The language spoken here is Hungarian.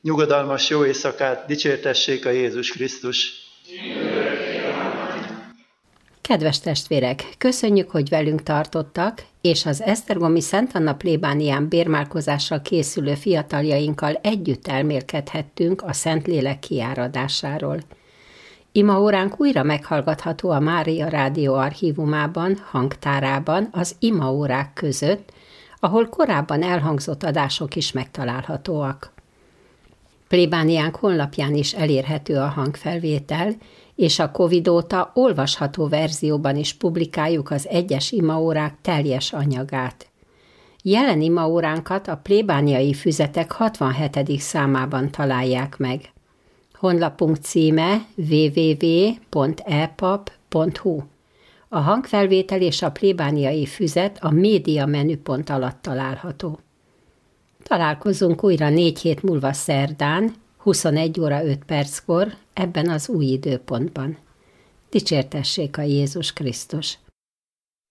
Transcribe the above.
Nyugodalmas jó éjszakát, dicsértessék a Jézus Krisztus! Kedves testvérek, köszönjük, hogy velünk tartottak, és az esztergomi Szent Anna plébánián bérmálkozással készülő fiataljainkkal együtt elmélkedhettünk a Szentlélek kiáradásáról. Imaóránk újra meghallgatható a Mária Rádió archívumában, hangtárában, az imaórák között, ahol korábban elhangzott adások is megtalálhatóak. Plébániánk honlapján is elérhető a hangfelvétel, és a Covid óta olvasható verzióban is publikáljuk az egyes imaórák teljes anyagát. Jelen imaóránkat a plébániai füzetek 67. számában találják meg. Honlapunk címe www.epap.hu. A hangfelvétel és a plébániai füzet a média menüpont alatt található. Találkozunk újra 4 hét múlva szerdán, 21 óra 5 perckor, ebben az új időpontban. Dicsértessék a Jézus Krisztus!